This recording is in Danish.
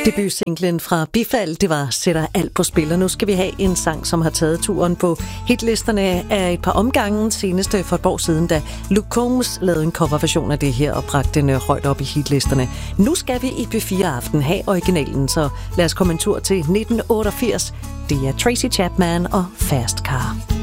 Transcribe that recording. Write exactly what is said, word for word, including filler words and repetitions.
Debutsinglen fra Bifald, det var Sætter alt på spil, og nu skal vi have en sang, som har taget turen på hitlisterne af et par omgange. Senest for et år siden, da Luke Combs lavede en coverversion af det her og bragte den højt op i hitlisterne. Nu skal vi i P fire Aften have originalen, så lad os komme en tur til nitten otteogfirs. Det er Tracy Chapman og Fast Car.